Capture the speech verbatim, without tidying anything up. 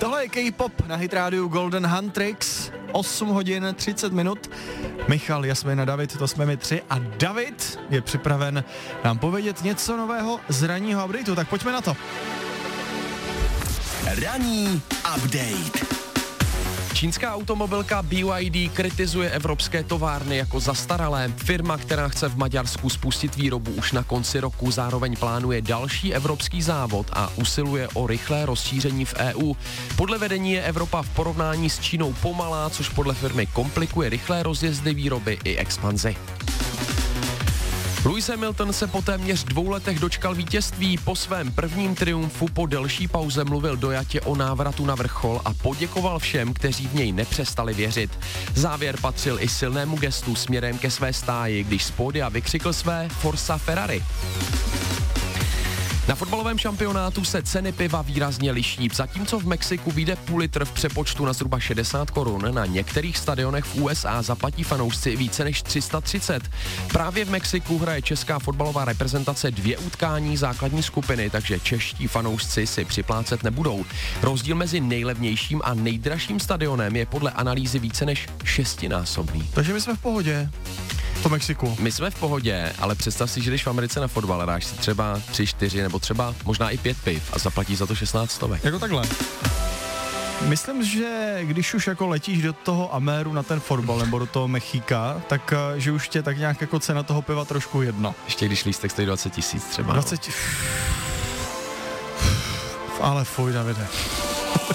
Tohle je K-pop na Hit rádiu Golden Huntrix, osm hodin třicet minut. Michal, Jasmina, David, to jsme my tři a David je připraven nám povědět něco nového z ranního updateu, tak pojďme na to. Ranní update. Čínská automobilka B Y D kritizuje evropské továrny jako zastaralé. Firma, která chce v Maďarsku spustit výrobu už na konci roku, zároveň plánuje další evropský závod a usiluje o rychlé rozšíření v E U. Podle vedení je Evropa v porovnání s Čínou pomalá, což podle firmy komplikuje rychlé rozjezdy výroby i expanzi. Lewis Hamilton se po téměř dvou letech dočkal vítězství. Po svém prvním triumfu po delší pauze mluvil dojatě o návratu na vrchol a poděkoval všem, kteří v něj nepřestali věřit. Závěr patřil i silnému gestu směrem ke své stáji, když z pódia vykřikl své Forza Ferrari. Na fotbalovém šampionátu se ceny piva výrazně liší. Zatímco v Mexiku vyjde půl litr v přepočtu na zhruba šedesát korun, na některých stadionech v U S A zaplatí fanoušci více než tři sta třicet. Právě v Mexiku hraje česká fotbalová reprezentace dvě utkání základní skupiny, takže čeští fanoušci si připlácet nebudou. Rozdíl mezi nejlevnějším a nejdražším stadionem je podle analýzy více než šestinásobný. Takže my jsme v pohodě. To Mexiku. My jsme v pohodě, ale představ si, že když v Americe na fotbal dáš si třeba tři, čtyři nebo třeba možná i pět piv a zaplatíš za to šestnáct stovek. Jako takhle. Myslím, že když už jako letíš do toho Améru na ten fotbal nebo do toho Mexika, tak že už tě tak nějak jako cena toho piva trošku jedno. Ještě když lístek stojí dvacet tisíc třeba. dvacet... No. Ale fuj, Davide.